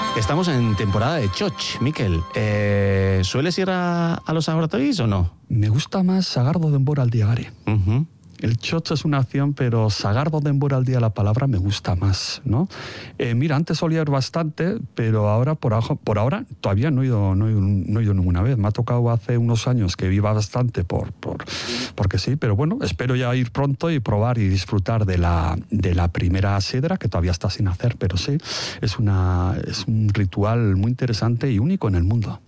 Estamos en temporada de choch, Miquel. ¿Sueles ir a los agrotoris o no? Me gusta más Sagardo denbora al Gari. Uh-huh. El choch es una opción, pero Sagardo denbora al día la palabra me gusta más, ¿no? Mira, antes solía ir bastante, pero ahora por ahora todavía no he ido ninguna vez. Me ha tocado hace unos años que iba bastante porque sí, pero bueno, espero ya ir pronto y probar y disfrutar de la primera sidra, que todavía está sin hacer, pero sí, es un ritual muy interesante y único en el mundo.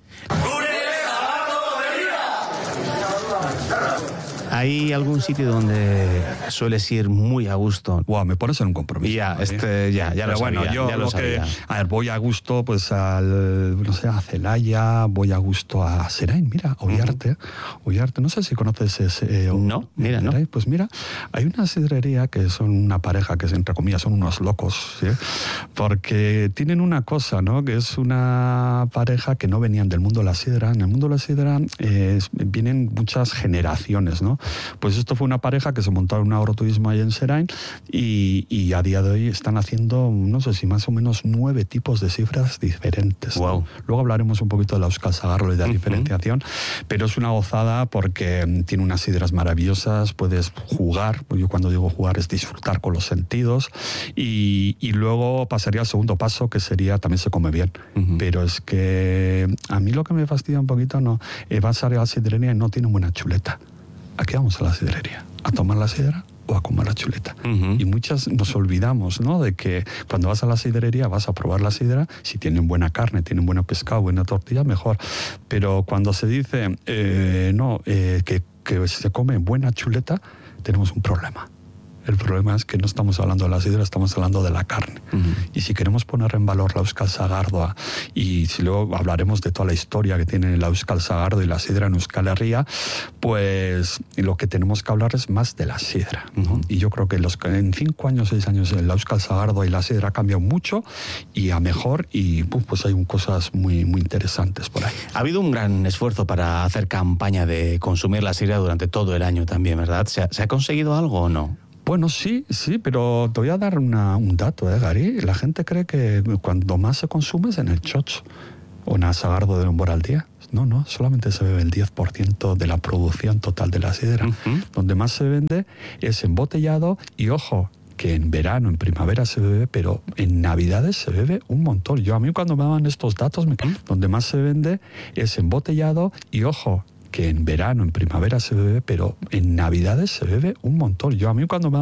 ¿Hay algún sitio donde sueles ir muy a gusto? Wow, me pones en un compromiso. Ya lo sabía. Bueno, yo ya lo sabía. Voy a gusto pues a Celaya, voy a gusto a Serain, mira, Ollarte, no sé si conoces ese... No, mira, no. Pues mira, hay una sidrería que son una pareja que, entre comillas, son unos locos, ¿sí? Porque tienen una cosa, ¿no? Que es una pareja que no venían del mundo de la sidra. En el mundo de la sidra vienen muchas generaciones, ¿no? Pues esto fue una pareja que se montaron un agroturismo ahí en Serain y a día de hoy están haciendo, no sé si más o menos 9 tipos de sidras diferentes. Wow. ¿No? Luego hablaremos un poquito de la Euskal Sagarro y de la diferenciación, pero es una gozada porque tiene unas sidras maravillosas, puedes jugar, yo cuando digo jugar es disfrutar con los sentidos y luego pasaría al segundo paso, que sería, también se come bien, pero es que a mí lo que me fastidia un poquito, no, vas a la sidrería y no tiene buena chuleta. Aquí vamos a la sidrería, a tomar la sidra o a comer la chuleta. Y muchas nos olvidamos, ¿no?, de que cuando vas a la sidrería vas a probar la sidra, si tienen buena carne, tienen buen pescado, buena tortilla, mejor. Pero cuando se dice que se come buena chuleta, tenemos un problema. El problema es que no estamos hablando de la sidra, estamos hablando de la carne. Y si queremos poner en valor la Euskal Sagardoa, y si luego hablaremos de toda la historia que tiene la Euskal Sagardo y la sidra en Euskal Herria, pues lo que tenemos que hablar es más de la sidra, ¿no? Y yo creo que en 5 años, 6 años, la Euskal Sagardo y la sidra ha cambiado mucho y a mejor, y pues hay cosas muy, muy interesantes por ahí. Ha habido un gran esfuerzo para hacer campaña de consumir la sidra durante todo el año también, ¿verdad? ¿Se ha conseguido algo o no? Bueno, sí, pero te voy a dar un dato, Gary. La gente cree que cuando más se consume es en el choch o en el Sagardo de denbora al día. No, solamente se bebe el 10% de la producción total de la sidra. Donde más se vende es embotellado y, ojo, que en verano, en primavera se bebe, pero en Navidades se bebe un montón. A mí cuando me daban estos datos, donde más se vende es embotellado y, ojo, que en verano, en primavera se bebe, pero en Navidades se bebe un montón. A mí cuando me